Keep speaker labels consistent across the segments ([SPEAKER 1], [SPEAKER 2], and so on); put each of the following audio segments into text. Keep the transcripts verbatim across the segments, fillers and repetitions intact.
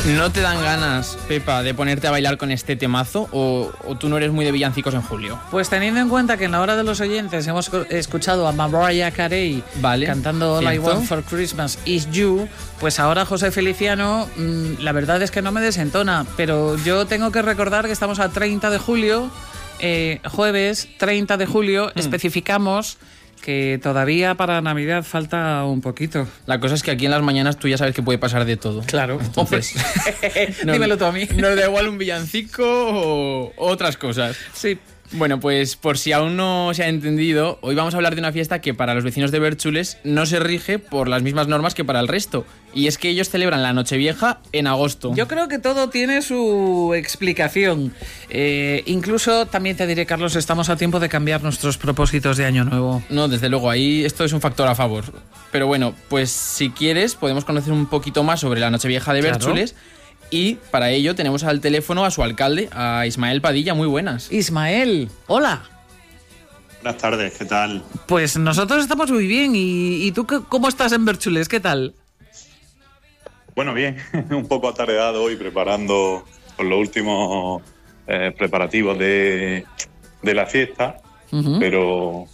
[SPEAKER 1] ¿No te dan ganas, Pepa, de ponerte a bailar con este temazo o, o tú no eres muy de villancicos en julio?
[SPEAKER 2] Pues teniendo en cuenta que en la hora de los oyentes hemos escuchado a Mariah Carey
[SPEAKER 1] vale,
[SPEAKER 2] cantando All I Want for Christmas Is You, pues ahora José Feliciano, mmm, la verdad es que no me desentona, pero yo tengo que recordar que estamos a treinta de julio, eh, jueves treinta de julio, mm. especificamos que todavía para Navidad falta un poquito.
[SPEAKER 1] La cosa es que aquí en las mañanas tú ya sabes que puede pasar de todo.
[SPEAKER 2] Claro.
[SPEAKER 1] Entonces,
[SPEAKER 2] no, dímelo tú a mí.
[SPEAKER 1] Nos da igual un villancico o otras cosas.
[SPEAKER 2] Sí.
[SPEAKER 1] Bueno, pues por si aún no se ha entendido, hoy vamos a hablar de una fiesta que para los vecinos de Bérchules no se rige por las mismas normas que para el resto. Y es que ellos celebran la Nochevieja en agosto.
[SPEAKER 2] Yo creo que todo tiene su explicación. Eh, incluso, también te diré, Carlos, estamos a tiempo de cambiar nuestros propósitos de Año Nuevo.
[SPEAKER 1] No, desde luego, ahí esto es un factor a favor. Pero bueno, pues si quieres podemos conocer un poquito más sobre la Nochevieja de Bérchules. Claro. Y para ello tenemos al teléfono a su alcalde, a Ismael Padilla. Muy buenas.
[SPEAKER 2] Ismael, hola.
[SPEAKER 3] Buenas tardes, ¿qué tal?
[SPEAKER 2] Pues nosotros estamos muy bien. ¿Y, y tú cómo estás en Bérchules? ¿Qué tal?
[SPEAKER 3] Bueno, bien. Un poco atareado hoy preparando con los últimos eh, preparativos de, de la fiesta. Uh-huh. Pero...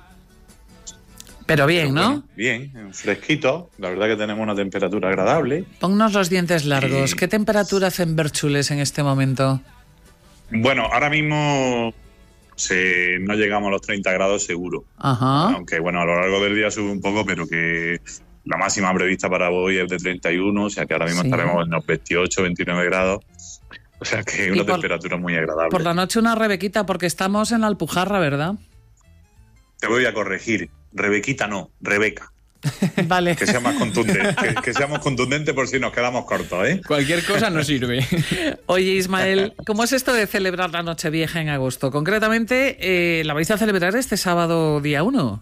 [SPEAKER 2] Pero bien,
[SPEAKER 3] Pero
[SPEAKER 2] ¿no?
[SPEAKER 3] Bueno, bien, fresquito. La verdad que tenemos una temperatura agradable.
[SPEAKER 2] Ponnos los dientes largos.
[SPEAKER 3] Y...
[SPEAKER 2] ¿Qué temperatura hace en Bérchules en este momento?
[SPEAKER 3] Bueno, ahora mismo se, no llegamos a los treinta grados seguro.
[SPEAKER 2] Ajá.
[SPEAKER 3] Aunque, bueno, a lo largo del día sube un poco, pero que la máxima prevista para hoy es de treinta y uno, o sea que ahora mismo sí. estaremos en los veintiocho, veintinueve grados. O sea que es una por, temperatura muy agradable.
[SPEAKER 2] Por la noche una rebequita, porque estamos en la Alpujarra, ¿verdad?
[SPEAKER 3] Te voy a corregir. Rebequita no, Rebeca.
[SPEAKER 2] Vale.
[SPEAKER 3] Que sea más contundente, que, que seamos contundentes por si nos quedamos cortos, ¿eh?
[SPEAKER 1] Cualquier cosa nos sirve.
[SPEAKER 2] Oye, Ismael, ¿cómo es esto de celebrar la Nochevieja en agosto? Concretamente, eh, ¿la vais a celebrar este sábado día uno?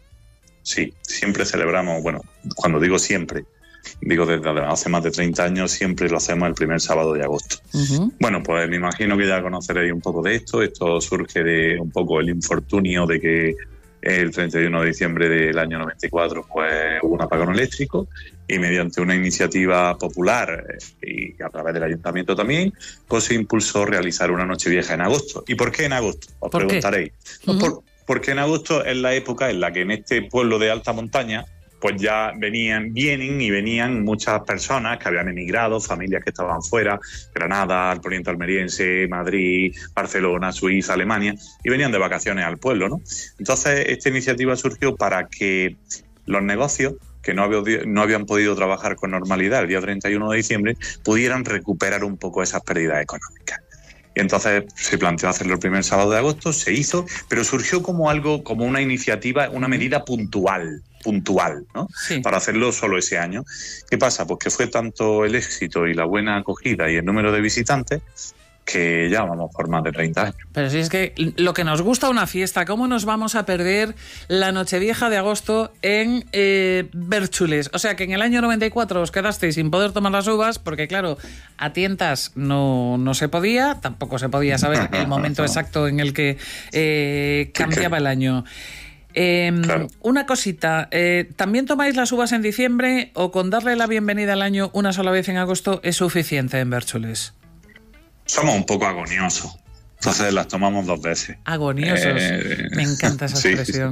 [SPEAKER 3] Sí, siempre celebramos, bueno, cuando digo siempre, digo desde hace más de treinta años, siempre lo hacemos el primer sábado de agosto. Uh-huh. Bueno, pues me imagino que ya conoceréis un poco de esto. Esto surge de un poco el infortunio de que el treinta y uno de diciembre del año noventa y cuatro pues, hubo un apagón eléctrico y mediante una iniciativa popular eh, y a través del ayuntamiento también, pues se impulsó realizar una Nochevieja en agosto. ¿Y por qué en agosto? Os
[SPEAKER 2] ¿Por
[SPEAKER 3] preguntaréis.
[SPEAKER 2] Uh-huh.
[SPEAKER 3] No, por, porque en agosto es la época en la que en este pueblo de alta montaña pues ya venían, vienen y venían muchas personas que habían emigrado, familias que estaban fuera, Granada, el Poniente Almeriense, Madrid, Barcelona, Suiza, Alemania, y venían de vacaciones al pueblo, ¿no? Entonces, esta iniciativa surgió para que los negocios que no, había, no habían podido trabajar con normalidad el día treinta y uno de diciembre pudieran recuperar un poco esas pérdidas económicas. Y entonces se planteó hacerlo el primer sábado de agosto, se hizo, pero surgió como algo, como una iniciativa, una medida puntual, puntual, ¿no?
[SPEAKER 2] Sí.
[SPEAKER 3] Para hacerlo solo ese año. ¿Qué pasa? Pues que fue tanto el éxito y la buena acogida y el número de visitantes que ya vamos por más de treinta años.
[SPEAKER 2] Pero si es que lo que nos gusta una fiesta, ¿cómo nos vamos a perder la Nochevieja de agosto en eh, Bérchules? O sea, que en el año noventa y cuatro os quedasteis sin poder tomar las uvas, porque claro, a tientas no, no se podía, tampoco se podía saber el momento exacto en el que eh, cambiaba el año. Eh, claro. Una cosita, eh, ¿también tomáis las uvas en diciembre o con darle la bienvenida al año una sola vez en agosto es suficiente en Bérchules?
[SPEAKER 3] Somos un poco agoniosos, entonces las tomamos dos veces.
[SPEAKER 2] Agoniosos, eh, me encanta esa
[SPEAKER 3] sí,
[SPEAKER 2] expresión.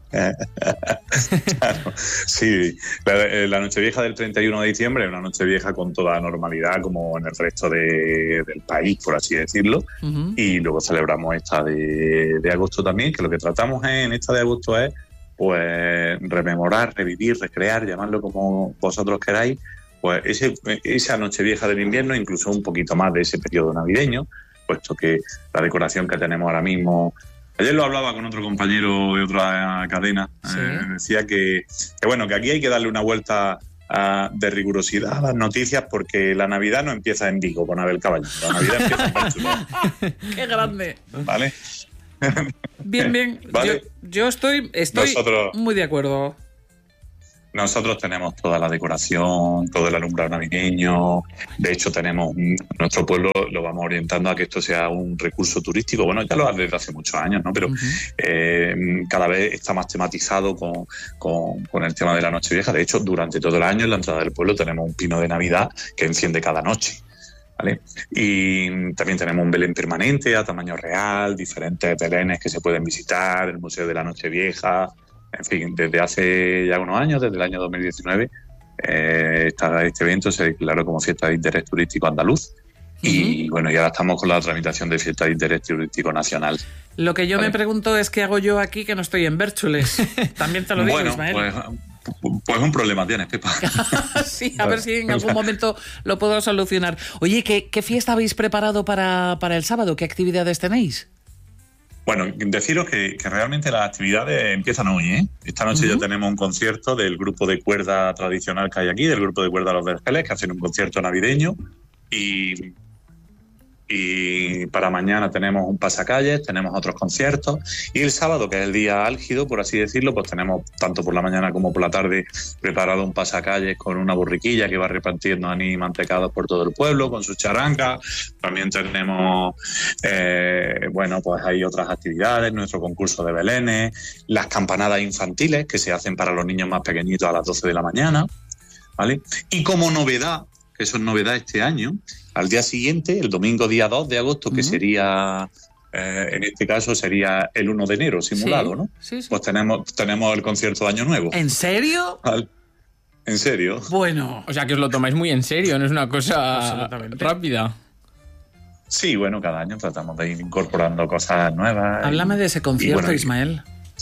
[SPEAKER 3] Sí. Claro, sí, la, la Nochevieja del treinta y uno de diciembre es una Nochevieja con toda normalidad como en el resto de, del país, por así decirlo, uh-huh. Y luego celebramos esta de, de agosto también, que lo que tratamos en esta de agosto es pues rememorar, revivir, recrear, llamadlo como vosotros queráis, pues ese, esa Nochevieja del invierno, incluso un poquito más de ese periodo navideño, puesto que la decoración que tenemos ahora mismo... Ayer lo hablaba con otro compañero de otra cadena, sí. eh, decía que, que bueno, que aquí hay que darle una vuelta a, de rigurosidad a las noticias porque la Navidad no empieza en Vigo con Abel Caballero, la Navidad empieza en Barcelona.
[SPEAKER 2] ¡Qué grande!
[SPEAKER 3] ¿Vale?
[SPEAKER 2] Bien, bien. ¿Vale? Yo, yo estoy, estoy Nosotros... muy de acuerdo.
[SPEAKER 3] Nosotros tenemos toda la decoración, todo el alumbrado navideño. De hecho, tenemos nuestro pueblo lo vamos orientando a que esto sea un recurso turístico. Bueno, ya lo hace desde hace muchos años, ¿no? Pero uh-huh. eh, cada vez está más tematizado con, con, con el tema de la Nochevieja. De hecho, durante todo el año en la entrada del pueblo tenemos un pino de Navidad que enciende cada noche. ¿vale? Y también tenemos un Belén permanente a tamaño real, diferentes belenes que se pueden visitar, el Museo de la Nochevieja, en fin, desde hace ya unos años, desde el año dos mil diecinueve, eh, esta, este evento se declaró como fiesta de interés turístico andaluz. Y bueno, y ahora estamos con la tramitación de fiesta de interés turístico nacional.
[SPEAKER 2] Lo que yo
[SPEAKER 3] ¿Vale?
[SPEAKER 2] me pregunto es qué hago yo aquí que no estoy en Bérchules. También te lo digo,
[SPEAKER 3] bueno,
[SPEAKER 2] Ismael.
[SPEAKER 3] Pues, pues un problema tienes, Pepa.
[SPEAKER 2] Sí, a ver si en algún momento lo puedo solucionar. Oye, ¿qué, qué fiesta habéis preparado para, para el sábado? ¿Qué actividades tenéis?
[SPEAKER 3] Bueno, deciros que, que realmente las actividades empiezan hoy, ¿eh? Esta noche uh-huh. ya tenemos un concierto del grupo de cuerda tradicional que hay aquí, del grupo de cuerda Los Vergeles, que hacen un concierto navideño. Y... Y para mañana tenemos un pasacalles, tenemos otros conciertos. Y el sábado, que es el día álgido, por así decirlo, pues tenemos tanto por la mañana como por la tarde preparado un pasacalles con una borriquilla que va repartiendo anís mantecados por todo el pueblo, con sus charangas. También tenemos, eh, bueno, pues hay otras actividades, nuestro concurso de belenes, las campanadas infantiles que se hacen para los niños más pequeñitos a las doce de la mañana, ¿vale? Y como novedad, que eso es novedad este año, al día siguiente, el domingo día dos de agosto, que uh-huh. sería, eh, en este caso sería el uno de enero, simulado,
[SPEAKER 2] sí,
[SPEAKER 3] ¿no?
[SPEAKER 2] Sí, sí.
[SPEAKER 3] Pues tenemos, tenemos el concierto de Año Nuevo.
[SPEAKER 2] ¿En serio?
[SPEAKER 3] Al, ¿En serio?
[SPEAKER 2] Bueno.
[SPEAKER 1] O sea, que os lo tomáis muy en serio, no es una cosa rápida.
[SPEAKER 3] Sí, bueno, cada año tratamos de ir incorporando cosas nuevas.
[SPEAKER 2] Háblame
[SPEAKER 3] y,
[SPEAKER 2] de ese concierto, bueno, Ismael.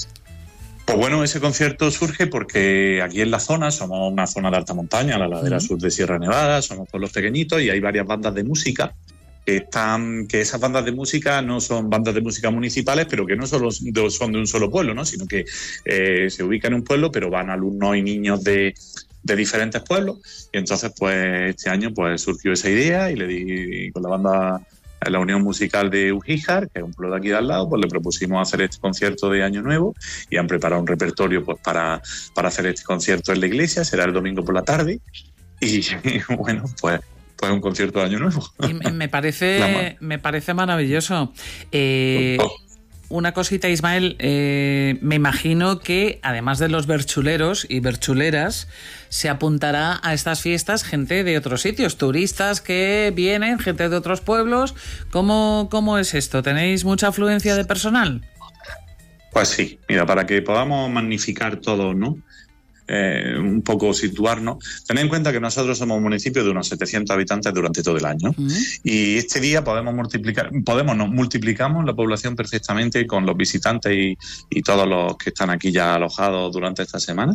[SPEAKER 3] Pues bueno, ese concierto surge porque aquí en la zona, somos una zona de alta montaña, la ladera uh-huh. sur de Sierra Nevada, somos pueblos pequeñitos y hay varias bandas de música que están, que esas bandas de música no son bandas de música municipales, pero que no solo son de un solo pueblo, ¿no? Sino que eh, se ubican en un pueblo, pero van alumnos y niños de, de diferentes pueblos. Y entonces, pues este año pues surgió esa idea y le di con la banda, la Unión Musical de Ugíjar, que es un pueblo de aquí de al lado, pues le propusimos hacer este concierto de Año Nuevo y han preparado un repertorio pues para, para hacer este concierto en la iglesia. Será el domingo por la tarde y, y bueno, pues, pues un concierto de Año Nuevo.
[SPEAKER 2] Y me parece, me parece maravilloso. Eh, oh. Una cosita, Ismael, eh, me imagino que además de los berchuleros y berchuleras, se apuntará a estas fiestas gente de otros sitios, turistas que vienen, gente de otros pueblos. ¿Cómo, cómo es esto? ¿Tenéis mucha afluencia de personal?
[SPEAKER 3] Pues sí, mira, para que podamos magnificar todo, ¿no? Eh, un poco situarnos. Tened en cuenta que nosotros somos un municipio de unos setecientos habitantes durante todo el año uh-huh. y este día podemos multiplicar, podemos nos multiplicamos la población perfectamente con los visitantes y, y todos los que están aquí ya alojados durante esta semana,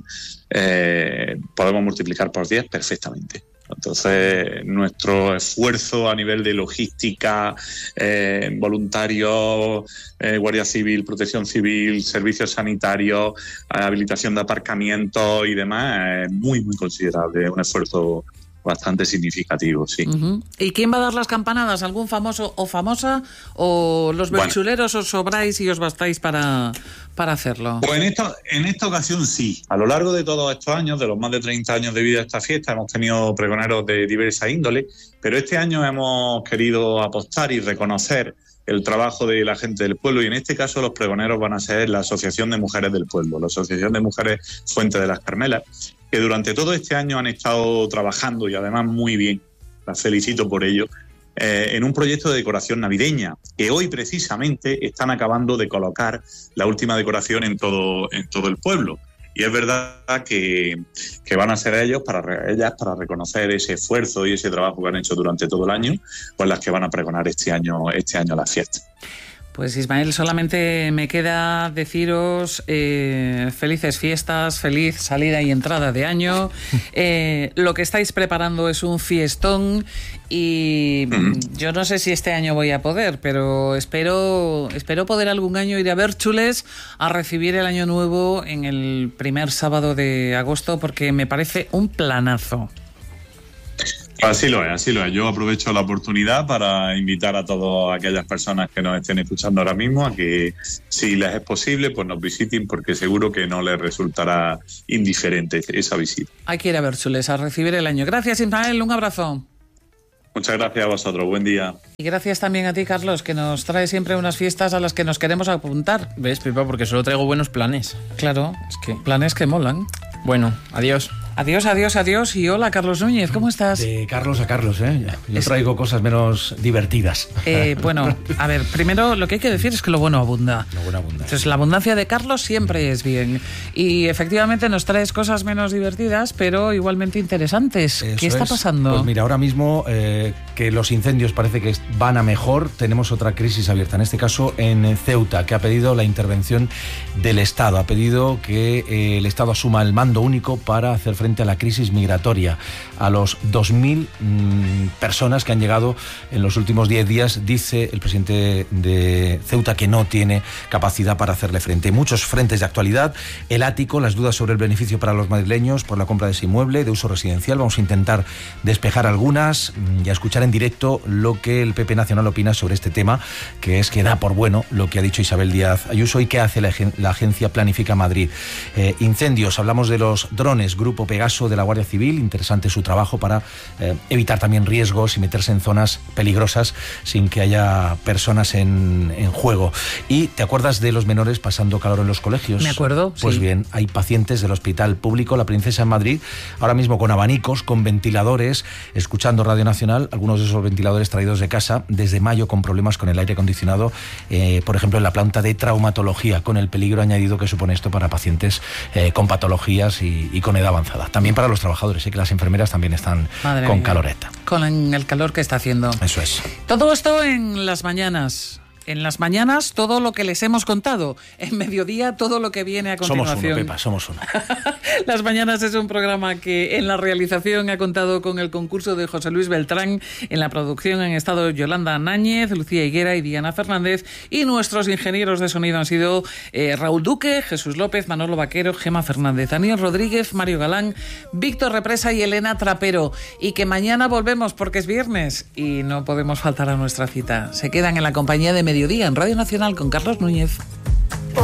[SPEAKER 3] eh, podemos multiplicar por diez perfectamente. Entonces, nuestro esfuerzo a nivel de logística, eh, voluntarios, eh, Guardia Civil, Protección Civil, servicios sanitarios, eh, habilitación de aparcamientos y demás es muy, muy considerable. Es un esfuerzo bastante significativo, sí.
[SPEAKER 2] Uh-huh. ¿Y quién va a dar las campanadas? ¿Algún famoso o famosa? ¿O los berchuleros bueno. os sobráis y os bastáis para, para hacerlo?
[SPEAKER 3] Pues en esta, en esta ocasión sí. A lo largo de todos estos años, de los más de treinta años de vida de esta fiesta, hemos tenido pregoneros de diversa índole, pero este año hemos querido apostar y reconocer el trabajo de la gente del pueblo, y en este caso los pregoneros van a ser la Asociación de Mujeres del Pueblo, la Asociación de Mujeres Fuente de las Carmelas, que durante todo este año han estado trabajando, y además muy bien, las felicito por ello, eh, en un proyecto de decoración navideña, que hoy precisamente están acabando de colocar la última decoración en todo, en todo el pueblo. Y es verdad que, que van a ser ellos para ellas para reconocer ese esfuerzo y ese trabajo que han hecho durante todo el año, pues las que van a pregonar este año, este año las fiestas.
[SPEAKER 2] Pues Ismael, solamente me queda deciros eh, felices fiestas, feliz salida y entrada de año. Eh, lo que estáis preparando es un fiestón y mm. yo no sé si este año voy a poder, pero espero, espero poder algún año ir a Bérchules a recibir el año nuevo en el primer sábado de agosto, porque me parece un planazo.
[SPEAKER 3] Así lo es, así lo es. Yo aprovecho la oportunidad para invitar a todas aquellas personas que nos estén escuchando ahora mismo a que, si les es posible, pues nos visiten, porque seguro que no les resultará indiferente esa visita.
[SPEAKER 2] Hay que ir a Bérchules a recibir el año. Gracias, Ismael, un abrazo.
[SPEAKER 3] Muchas gracias a vosotros, buen día.
[SPEAKER 2] Y gracias también a ti, Carlos, que nos trae siempre unas fiestas a las que nos queremos apuntar.
[SPEAKER 1] ¿Ves, Pepa? Porque solo traigo buenos planes.
[SPEAKER 2] Claro, es que planes que molan.
[SPEAKER 1] Bueno, adiós.
[SPEAKER 2] Adiós, adiós, adiós y hola, Carlos Núñez, ¿cómo estás?
[SPEAKER 4] De Carlos a Carlos, ¿eh? Yo traigo cosas menos divertidas.
[SPEAKER 2] Eh, bueno, a ver, primero lo que hay que decir es que lo bueno abunda.
[SPEAKER 4] Lo bueno abunda.
[SPEAKER 2] Entonces, la abundancia de Carlos siempre es bien. Y efectivamente nos traes cosas menos divertidas, pero igualmente interesantes.
[SPEAKER 4] Eso
[SPEAKER 2] ¿Qué está
[SPEAKER 4] es.
[SPEAKER 2] pasando?
[SPEAKER 4] Pues mira, ahora mismo eh, que los incendios parece que van a mejor, tenemos otra crisis abierta, en este caso en Ceuta, que ha pedido la intervención del Estado, ha pedido que eh, el Estado asuma el mando único para hacer frente a la crisis migratoria, a los dos mil mmm, personas que han llegado en los últimos diez días. Dice el presidente de Ceuta que no tiene capacidad para hacerle frente. Muchos frentes de actualidad, el ático, las dudas sobre el beneficio para los madrileños por la compra de ese inmueble de uso residencial. Vamos a intentar despejar algunas y a escuchar en directo lo que el P P Nacional opina sobre este tema, que es que da por bueno lo que ha dicho Isabel Díaz Ayuso y que hace la, la agencia Planifica Madrid. Eh, incendios, hablamos de los drones, Grupo Pegaso de la Guardia Civil, interesante su trabajo para eh, evitar también riesgos y meterse en zonas peligrosas sin que haya personas en, en juego. Y ¿te acuerdas de los menores pasando calor en los colegios?
[SPEAKER 2] Me acuerdo,
[SPEAKER 4] Pues
[SPEAKER 2] sí.
[SPEAKER 4] bien, hay pacientes del Hospital Público La Princesa en Madrid, ahora mismo con abanicos, con ventiladores, escuchando Radio Nacional, algunos de esos ventiladores traídos de casa desde mayo con problemas con el aire acondicionado, eh, por ejemplo en la planta de traumatología, con el peligro añadido que supone esto para pacientes eh, con patologías y, y con edad avanzada. También para los trabajadores, sé que las enfermeras también están
[SPEAKER 2] Madre
[SPEAKER 4] con
[SPEAKER 2] mía.
[SPEAKER 4] caloreta.
[SPEAKER 2] Con el calor que está haciendo.
[SPEAKER 4] Eso es.
[SPEAKER 2] Todo esto en las mañanas. En las mañanas todo lo que les hemos contado. En mediodía todo lo que viene a continuación.
[SPEAKER 4] Somos uno, Pepa, somos uno.
[SPEAKER 2] Las Mañanas es un programa que en la realización ha contado con el concurso de José Luis Beltrán, en la producción han estado Yolanda Náñez, Lucía Higuera y Diana Fernández, y nuestros ingenieros de sonido han sido eh, Raúl Duque, Jesús López, Manolo Vaquero, Gema Fernández, Daniel Rodríguez, Mario Galán, Víctor Represa y Elena Trapero. Y que mañana volvemos porque es viernes y no podemos faltar a nuestra cita. Se quedan en la compañía de Mediodía en Radio Nacional con Carlos Núñez.